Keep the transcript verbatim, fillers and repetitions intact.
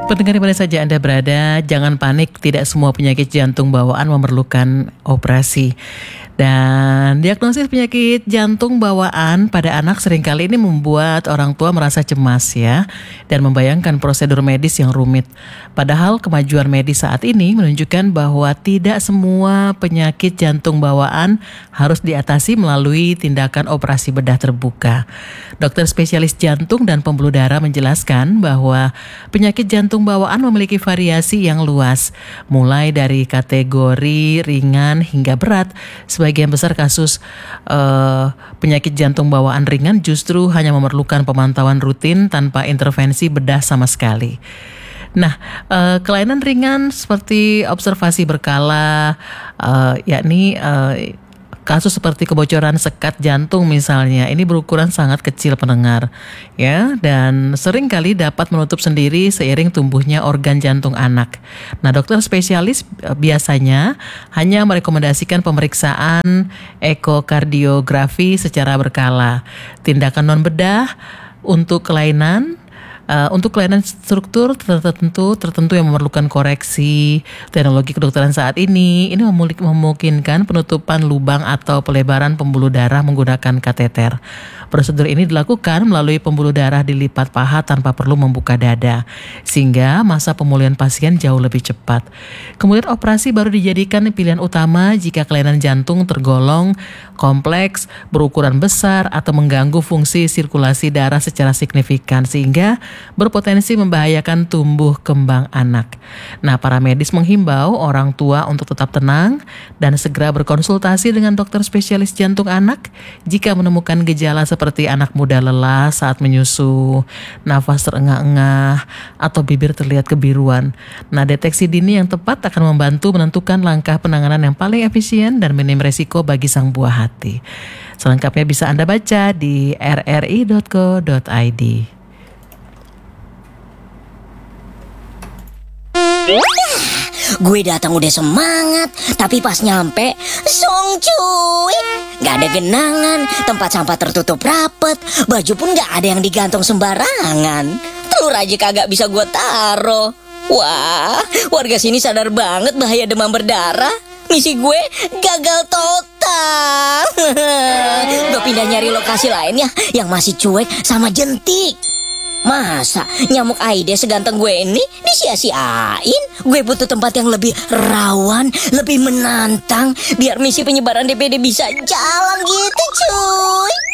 Pendengar di mana saja Anda berada, jangan panik, tidak semua penyakit jantung bawaan memerlukan operasi. Dan diagnosis penyakit jantung bawaan pada anak seringkali ini membuat orang tua merasa cemas ya, dan membayangkan prosedur medis yang rumit. Padahal kemajuan medis saat ini menunjukkan bahwa tidak semua penyakit jantung bawaan harus diatasi melalui tindakan operasi bedah terbuka. Dokter spesialis jantung dan pembuluh darah menjelaskan bahwa penyakit jantung bawaan memiliki variasi yang luas, mulai dari kategori ringan hingga berat. Sebagian besar kasus uh, penyakit jantung bawaan ringan justru hanya memerlukan pemantauan rutin tanpa intervensi bedah sama sekali. Nah, uh, kelainan ringan seperti observasi berkala, uh, yakni uh, kasus seperti kebocoran sekat jantung misalnya, ini berukuran sangat kecil pendengar, ya, dan sering kali dapat menutup sendiri seiring tumbuhnya organ jantung anak. Nah, dokter spesialis biasanya hanya merekomendasikan pemeriksaan ekokardiografi secara berkala, tindakan non bedah untuk kelainan. Uh, untuk kelainan struktur tertentu tertentu yang memerlukan koreksi. Teknologi kedokteran saat ini ini memungkinkan penutupan lubang atau pelebaran pembuluh darah menggunakan kateter. Prosedur ini dilakukan melalui pembuluh darah di lipat paha tanpa perlu membuka dada, sehingga masa pemulihan pasien jauh lebih cepat. Kemudian operasi baru dijadikan pilihan utama jika kelainan jantung tergolong kompleks, berukuran besar, atau mengganggu fungsi sirkulasi darah secara signifikan, sehingga berpotensi membahayakan tumbuh kembang anak. Nah, para medis menghimbau orang tua untuk tetap tenang dan segera berkonsultasi dengan dokter spesialis jantung anak jika menemukan gejala seperti anak muda lelah saat menyusu, nafas terengah-engah, atau bibir terlihat kebiruan. Nah, deteksi dini yang tepat akan membantu menentukan langkah penanganan yang paling efisien dan minim resiko bagi sang buah hati. Selengkapnya bisa Anda baca di r r i dot co dot i d. Gue datang udah semangat, tapi pas nyampe, song cuy, gak ada genangan, tempat sampah tertutup rapet, baju pun gak ada yang digantung sembarangan, telur aja kagak bisa gue taro. Wah, warga sini sadar banget bahaya demam berdarah. Misi gue gagal total. Gue pindah nyari lokasi lain ya, yang masih cuek sama jentik. Masa nyamuk Aedes seganteng gue ini disia-siain? Gue butuh tempat yang lebih rawan, lebih menantang, biar misi penyebaran D P D bisa jalan gitu cuy.